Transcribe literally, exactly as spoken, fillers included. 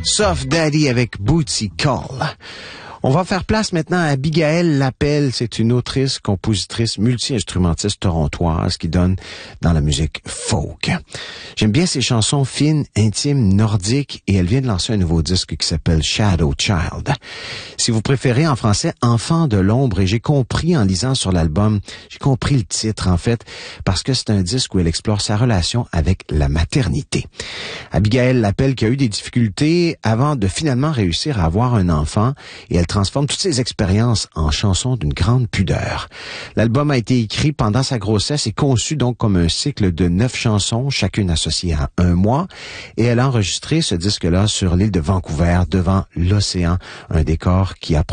Soft Daddy avec Bootsy Call. On va faire place maintenant à Abigail Lapelle. C'est une autrice, compositrice, multi-instrumentiste torontoise qui donne dans la musique folk. J'aime bien ses chansons fines, intimes, nordiques, et elle vient de lancer un nouveau disque qui s'appelle Shadow Child. Si vous préférez en français, Enfant de l'ombre, et j'ai compris en lisant sur l'album, j'ai compris le titre en fait, parce que c'est un disque où elle explore sa relation avec la maternité. Abigail Lapelle qui a eu des difficultés avant de finalement réussir à avoir un enfant, et elle transforme toutes ses expériences en chansons d'une grande pudeur. L'album a été écrit pendant sa grossesse et conçu donc comme un cycle de neuf chansons, chacune associée à un mois, et elle a enregistré ce disque-là sur l'île de Vancouver, devant l'océan, un décor qui a